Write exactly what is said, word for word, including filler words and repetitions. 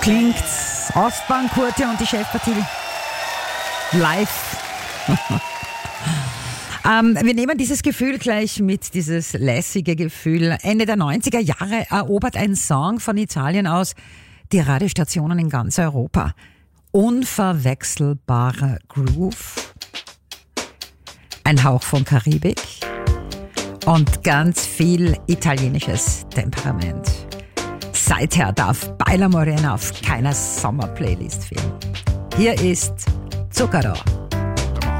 klingt's Ostbahn-Kurte und die Chefpartie live. ähm, wir nehmen dieses Gefühl gleich mit, dieses lässige Gefühl. Ende der neunziger Jahre erobert ein Song von Italien aus die Radiostationen in ganz Europa. Unverwechselbarer Groove, ein Hauch von Karibik und ganz viel italienisches Temperament. Seither darf Baila Morena auf keiner Sommerplaylist fehlen. Hier ist Zucchero.